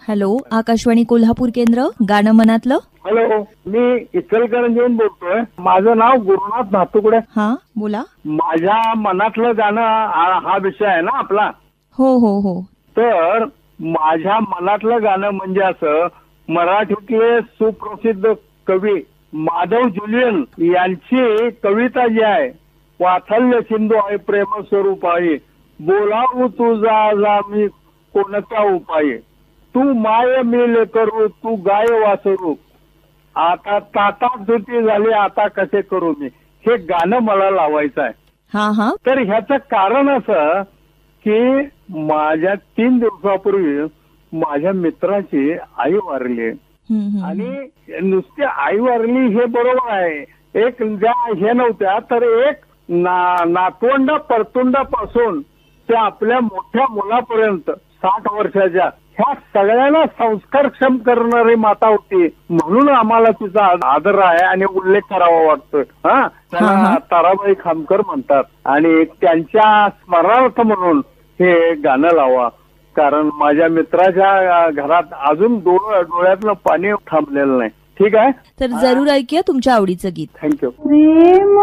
Hello, Akashvani Kolhapur केंद्र, गाणं मनातलं. हॅलो, मी इचलकरंजीहून बोलतोय. माझं नाव गुरुनाथ नातुकडे. हा, बोला. माझ्या मनातलं गाणं हा विषय आहे ना आपला. हो हो हो. तर माझ्या मनातलं गाणं म्हणजे असं, मराठीतले सुप्रसिद्ध कवी माधव जुलियन यांची कविता जी आहे, वात्सल्य सिंधू आहे प्रेम स्वरूप आहे, बोलावू तुझा जा मी कोणता उपाय, तू माय मी करू तू गाय वासरू, आता ताटात जुती झाली आता कसे करू मी. हे गाणं मला लावायचं आहे. हा हा. तर ह्याचं कारण असं की माझ्या 3 दिवसापूर्वी माझ्या मित्राची आई वारली. आणि नुसती आई वारली हे बरोबर आहे, एक ज्या हे नव्हत्या तर एक नातवंड परतुंडापासून ते आपल्या मोठ्या मुलापर्यंत 60 वर्षाच्या ह्या सगळ्यांना संस्कारक्षम करणारी माता होती. म्हणून आम्हाला तिचा आदर आहे आणि उल्लेख करावा वाटतोय. त्याला ताराबाई खामकर म्हणतात आणि त्यांच्या स्मरणार्थ म्हणून हे गाणं लावा. कारण माझ्या मित्राच्या घरात अजून डोळ्यातलं पाणी थांबलेलं नाही. ठीक आहे, तर जरूर ऐकूया तुमच्या आवडीचं गीत. थँक्यू.